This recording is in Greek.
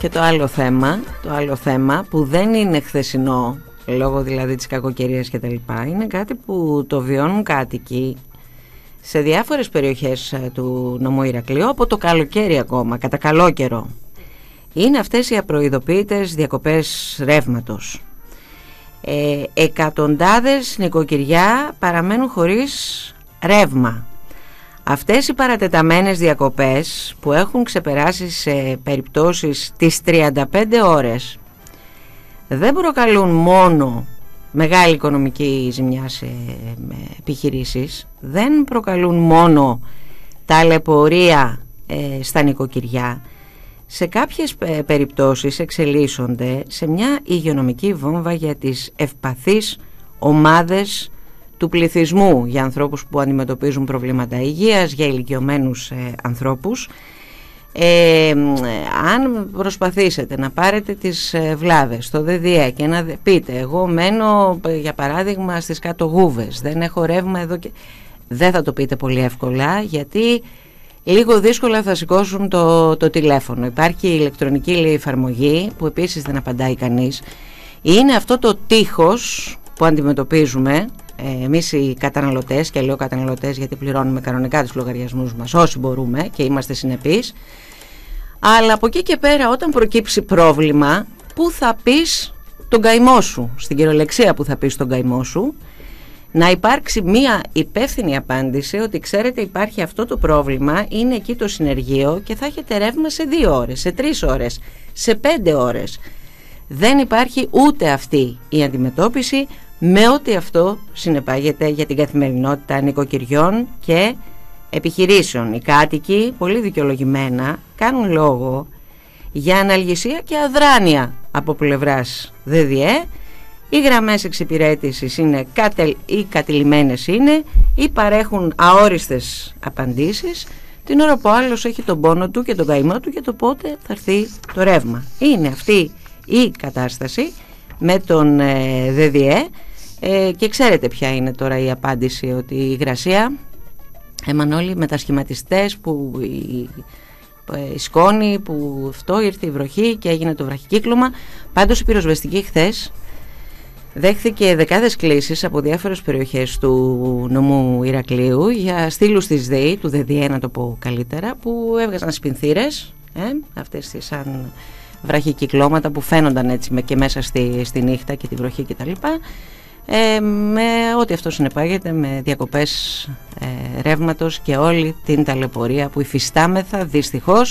Και το άλλο θέμα που δεν είναι χθεσινό, λόγω δηλαδή της κακοκαιρίας και τα λοιπά, είναι κάτι που το βιώνουν κάτοικοι σε διάφορες περιοχές του νομού Ηρακλείου από το καλοκαίρι ακόμα, κατά καλό καιρό. Είναι αυτές οι απροειδοποίητες διακοπές ρεύματος. Εκατοντάδες νοικοκυριά παραμένουν χωρίς ρεύμα. Αυτές οι παρατεταμένες διακοπές που έχουν ξεπεράσει σε περιπτώσεις τις 35 ώρες δεν προκαλούν μόνο μεγάλη οικονομική ζημιά σε επιχειρήσεις, δεν προκαλούν μόνο ταλαιπωρία στα νοικοκυριά. Σε κάποιες περιπτώσεις εξελίσσονται σε μια υγειονομική βόμβα για τις ευπαθείς ομάδες του πληθυσμού, για ανθρώπους που αντιμετωπίζουν προβλήματα υγείας, για ηλικιωμένους ανθρώπους. Αν προσπαθήσετε να πάρετε τις βλάβες στο ΔΔΕ και να πείτε εγώ μένω για παράδειγμα στις κάτω Γούβες, δεν έχω ρεύμα εδώ και... δεν θα το πείτε πολύ εύκολα, γιατί λίγο δύσκολα θα σηκώσουν το τηλέφωνο. Υπάρχει η ηλεκτρονική εφαρμογή που επίσης δεν απαντάει κανείς. Είναι αυτό το τείχος που αντιμετωπίζουμε εμείς οι καταναλωτές, και λέω καταναλωτές γιατί πληρώνουμε κανονικά τους λογαριασμούς μας όσοι μπορούμε και είμαστε συνεπείς. Αλλά από εκεί και πέρα, όταν προκύψει πρόβλημα, πού θα πεις τον καημό σου, στην κυριολεξία που θα πεις τον καημό σου, να υπάρξει μία υπεύθυνη απάντηση ότι ξέρετε υπάρχει αυτό το πρόβλημα, είναι εκεί το συνεργείο και θα έχετε ρεύμα σε 2 ώρες, σε 3 ώρες, σε 5 ώρες. Δεν υπάρχει ούτε αυτή η αντιμετώπιση με ό,τι αυτό συνεπάγεται για την καθημερινότητα νοικοκυριών και επιχειρήσεων. Οι κάτοικοι πολύ δικαιολογημένα κάνουν λόγο για αναλγησία και αδράνεια από πλευράς ΔΔΕ. Οι γραμμές εξυπηρέτησης είναι ή κατηλημμένες είναι ή παρέχουν αόριστες απαντήσεις την ώρα που ο άλλος έχει τον πόνο του και τον καημό του για το πότε θα έρθει το ρεύμα. Είναι αυτή η κατάσταση με τον ΔΔΕ και ξέρετε ποια είναι τώρα η απάντηση, ότι η υγρασία, όλοι μετασχηματιστές που η σκόνη, που αυτό ήρθε η βροχή και έγινε το βραχικύκλωμα. Πάντως η πυροσβεστική χθες δέχθηκε δεκάδες κλήσεις από διάφορες περιοχές του νομού Ηρακλείου για στήλους της ΔΕΗ, του ΔΔΕ να το πω καλύτερα, που έβγαζαν σπινθήρες, αυτές τις σαν βραχικυκλώματα που φαίνονταν έτσι και μέσα στη νύχτα και τη βροχή κτλ. Με ό,τι αυτό συνεπάγεται, με διακοπές ρεύματος και όλη την ταλαιπωρία που υφιστάμεθα δυστυχώς